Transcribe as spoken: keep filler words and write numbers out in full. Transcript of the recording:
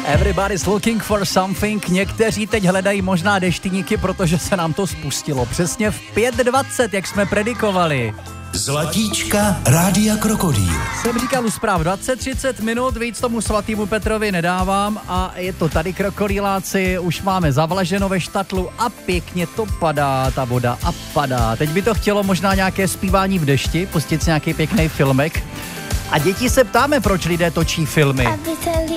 Everybody's looking for something. Někteří teď hledají možná deštníky, protože se nám to spustilo. Přesně v pět dvacet, jak jsme predikovali. Zlatíčka Rádia Krokodýl. Jsem říkal u zpráv dvacet třicet minut, víc tomu svatýmu Petrovi nedávám a je to tady, krokodýláci, už máme zavlaženo ve štatlu a pěkně to padá, ta voda a padá. Teď by to chtělo možná nějaké zpívání v dešti, pustit si nějaký pěkný filmek. A děti se ptáme, proč lidé točí filmy. Aby celý